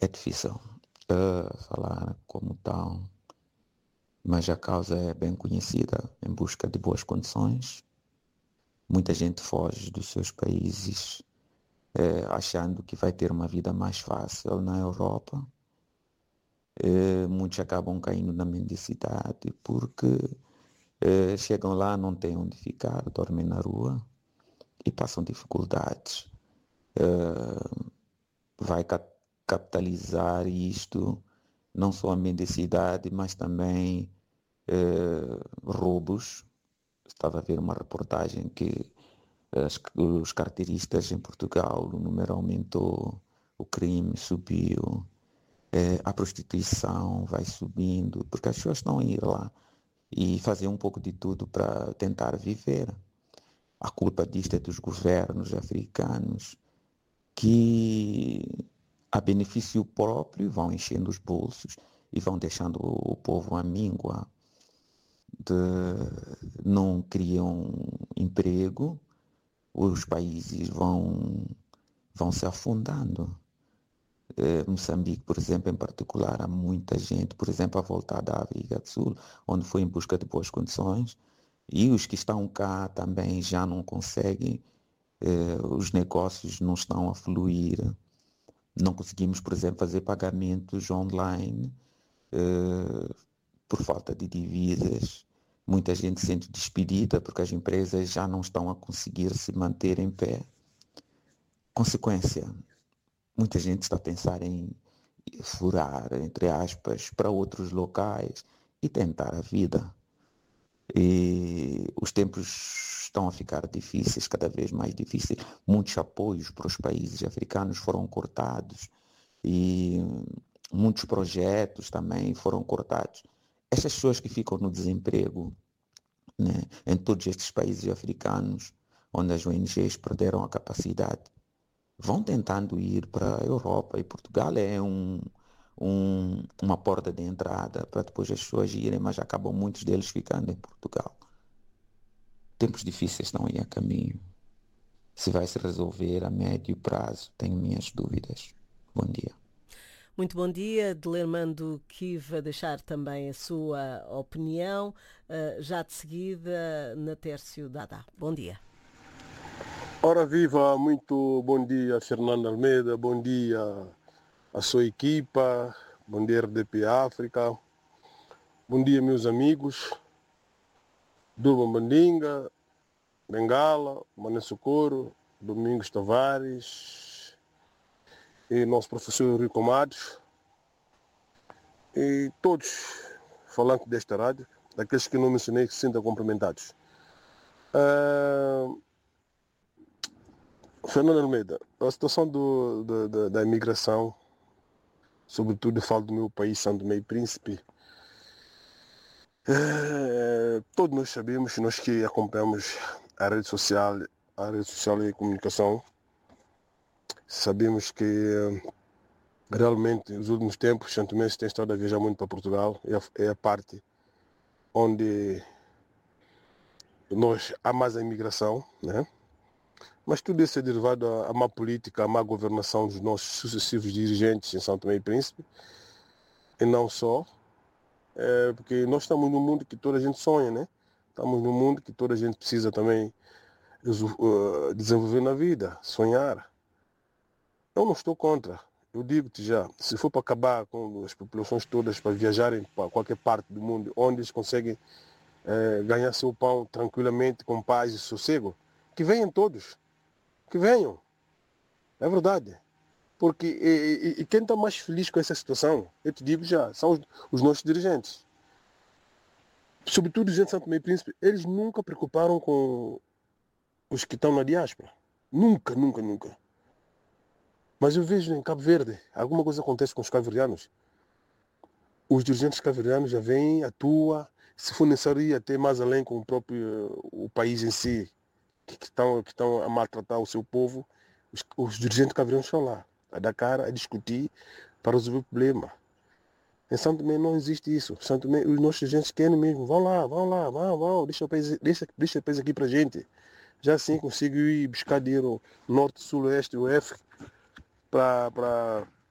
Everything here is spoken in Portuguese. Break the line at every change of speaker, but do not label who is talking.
É difícil falar como tal, mas a causa é bem conhecida, em busca de boas condições. Muita gente foge dos seus países achando que vai ter uma vida mais fácil na Europa. Muitos acabam caindo na mendicidade porque chegam lá, não têm onde ficar, dormem na rua e passam dificuldades. Vai capitalizar isto, não só a mendicidade, mas também roubos. Estava a ver uma reportagem que os carteiristas em Portugal, o número aumentou, o crime subiu, a prostituição vai subindo, porque as pessoas estão a ir lá e fazer um pouco de tudo para tentar viver. A culpa disto é dos governos africanos que, a benefício próprio, vão enchendo os bolsos e vão deixando o povo à míngua, não criam emprego, os países vão se afundando. Moçambique, por exemplo, em particular, há muita gente, por exemplo, a voltar da África do Sul, onde foi em busca de boas condições, e os que estão cá também já não conseguem, os negócios não estão a fluir, não conseguimos, por exemplo, fazer pagamentos online por falta de divisas. Muita gente se sente despedida porque as empresas já não estão a conseguir se manter em pé. Consequência, muita gente está a pensar em furar, entre aspas, para outros locais e tentar a vida. E os tempos estão a ficar difíceis, cada vez mais difíceis. Muitos apoios para os países africanos foram cortados e muitos projetos também foram cortados. Estas pessoas que ficam no desemprego, né, em todos estes países africanos, onde as ONGs perderam a capacidade, vão tentando ir para a Europa, e Portugal é uma porta de entrada para depois as pessoas irem, mas acabam muitos deles ficando em Portugal. Tempos difíceis estão aí a caminho. Se vai se resolver a médio prazo, tenho minhas dúvidas. Bom dia.
Muito bom dia, Delermando Kiva, deixar também a sua opinião. Já de seguida, Natércio Dada. Bom dia.
Ora viva, muito bom dia, Fernando Almeida, bom dia à sua equipa, bom dia RDP África, bom dia meus amigos, Durban Bandinga, Bengala, Mané Socorro, Domingos Tavares e nosso professor Rico Matos e todos falantes desta rádio, daqueles que não mencionei que se sintam cumprimentados. Fernando Almeida, a situação da imigração, sobretudo eu falo do meu país, São Tomé e Príncipe, todos nós sabemos, nós que acompanhamos a rede social e a comunicação, sabemos que realmente nos últimos tempos São Tomé tem estado a viajar muito para Portugal, é a parte onde há mais a imigração, né? Mas tudo isso é derivado à má política, à má governação dos nossos sucessivos dirigentes em São Tomé e Príncipe. E não só, porque nós estamos num mundo que toda a gente sonha, né? Estamos num mundo que toda a gente precisa também desenvolver na vida, sonhar. Eu não estou contra. Eu digo-te já, se for para acabar com as populações todas para viajarem para qualquer parte do mundo, onde eles conseguem ganhar seu pão tranquilamente, com paz e sossego, que venham todos. Que venham. É verdade. Porque e quem está mais feliz com essa situação, eu te digo já, são os nossos dirigentes. Sobretudo os dirigentes de São Tomé e Príncipe, eles nunca preocuparam com os que estão na diáspora. Nunca, nunca, nunca. Mas eu vejo em Cabo Verde, alguma coisa acontece com os cabo-verdianos. Os dirigentes cabo-verdianos já vêm, atuam, se for necessário ir até mais além com o país em si, que estão a maltratar o seu povo, os dirigentes cabo-verdianos estão lá, a dar cara, a discutir para resolver o problema. Em São Tomé não existe isso. São Tomé, os nossos dirigentes querem mesmo, vão, deixa o país aqui para a gente. Já assim consigo ir buscar dinheiro norte, sul, oeste, oeste, para